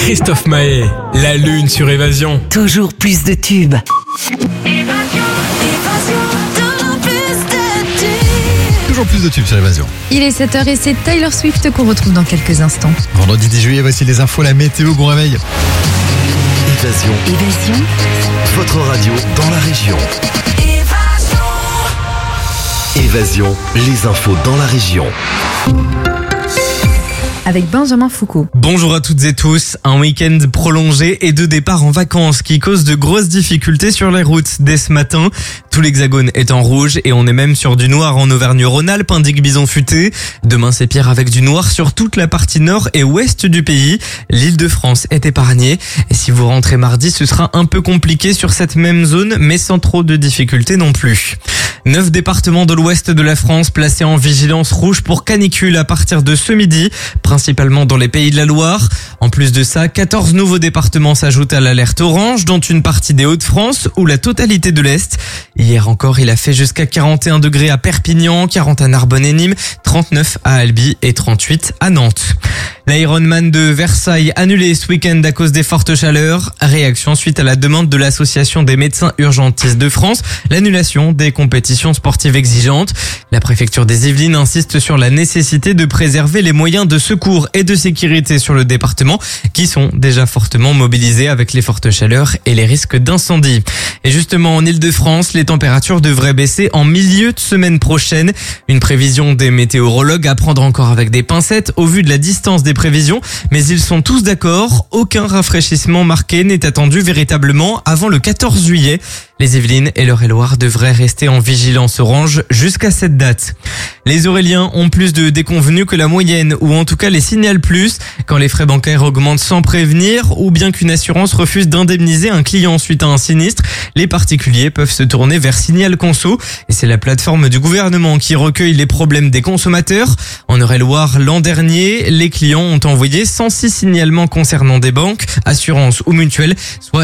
Christophe Maé, La Lune sur Évasion. Toujours plus de tubes. Toujours plus de tubes sur Évasion. Il est 7h et c'est Taylor Swift qu'on retrouve dans quelques instants. Vendredi 10 juillet, voici les infos, la météo, bon réveil. Évasion. Votre radio dans la région. Évasion, les infos dans la région. Avec Benjamin Foucault. Bonjour à toutes et tous. Un week-end prolongé et 2 départs en vacances qui causent de grosses difficultés sur les routes dès ce matin. Tout l'Hexagone est en rouge et on est même sur du noir en Auvergne-Rhône-Alpes, indique Bison Futé. Demain, c'est pire avec du noir sur toute la partie nord et ouest du pays. L'Île-de-France est épargnée. Et si vous rentrez mardi, ce sera un peu compliqué sur cette même zone, mais sans trop de difficultés non plus. 9 départements de l'ouest de la France placés en vigilance rouge pour canicule à partir de ce midi, principalement dans les Pays de la Loire. En plus de ça, 14 nouveaux départements s'ajoutent à l'alerte orange, dont une partie des Hauts-de-France ou la totalité de l'Est. Hier encore, il a fait jusqu'à 41 degrés à Perpignan, 40 à Narbonne et Nîmes, 39 à Albi et 38 à Nantes. L'Ironman de Versailles annulé ce week-end à cause des fortes chaleurs. Réaction suite à la demande de l'Association des médecins urgentistes de France, l'annulation des compétitions sportives exigeantes. La préfecture des Yvelines insiste sur la nécessité de préserver les moyens de secours et de sécurité sur le département qui sont déjà fortement mobilisés avec les fortes chaleurs et les risques d'incendie. Et justement, en Île-de-France, les températures devraient baisser en milieu de semaine prochaine. Une prévision des météorologues à prendre encore avec des pincettes au vu de la distance des prévisions, mais ils sont tous d'accord, aucun rafraîchissement marqué n'est attendu véritablement avant le 14 juillet. Les Yvelines et l'Eure-et-Loire devraient rester en vigilance orange jusqu'à cette date. Les Auréliens ont plus de déconvenus que la moyenne, ou en tout cas les signalent plus, quand les frais bancaires augmentent sans prévenir, ou bien qu'une assurance refuse d'indemniser un client suite à un sinistre. Les particuliers peuvent se tourner vers Signal Conso, et c'est la plateforme du gouvernement qui recueille les problèmes des consommateurs. En Eure-et-Loire, l'an dernier, les clients ont envoyé 106 signalements concernant des banques, assurances ou mutuelles, soit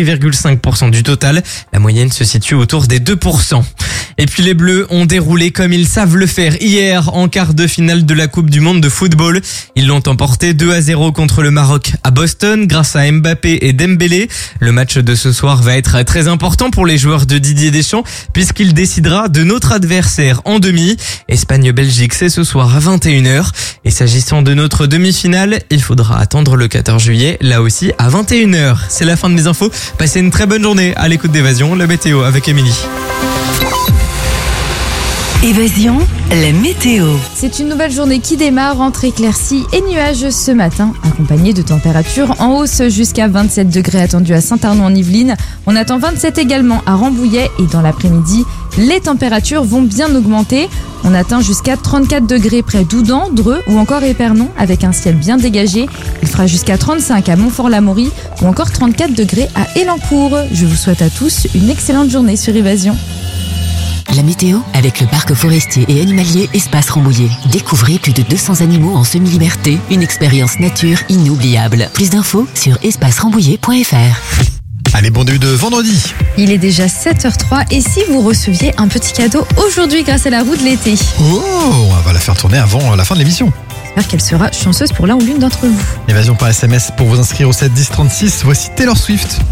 5,5% du total. La moyenne se situe autour des 2%. Et puis les Bleus ont déroulé comme ils savent le faire hier en quart de finale de la Coupe du Monde de football. Ils l'ont emporté 2-0 contre le Maroc à Boston grâce à Mbappé et Dembélé. Le match de ce soir va être très important pour les joueurs de Didier Deschamps puisqu'il décidera de notre adversaire en demi. Espagne-Belgique, c'est ce soir à 21h. Et s'agissant de notre demi-finale, il faudra attendre le 14 juillet, là aussi à 21h. C'est la fin de mes infos. Passez une très bonne journée à l'écoute d'Évasion, la météo avec Émilie. Évasion, la météo. C'est une nouvelle journée qui démarre entre éclaircies et nuages ce matin, accompagnée de températures en hausse jusqu'à 27 degrés attendus à Saint-Arnaud en Yvelines. On attend 27 également à Rambouillet et dans l'après-midi, les températures vont bien augmenter. On atteint jusqu'à 34 degrés près d'Oudan, Dreux ou encore Épernon avec un ciel bien dégagé. Il fera jusqu'à 35 à Montfort-l'Amaury ou encore 34 degrés à Élancourt. Je vous souhaite à tous une excellente journée sur Évasion. La météo avec le parc forestier et animalier Espace Rambouillet. Découvrez plus de 200 animaux en semi-liberté. Une expérience nature inoubliable. Plus d'infos sur espacerambouillet.fr. Allez, bon début de vendredi. Il est déjà 7h03 et si vous receviez un petit cadeau aujourd'hui grâce à la roue de l'été, Oh, on va la faire tourner avant la fin de l'émission. j'espère qu'elle sera chanceuse pour l'un ou l'une d'entre vous. Évasion par SMS pour vous inscrire au 7 10 36. Voici Taylor Swift.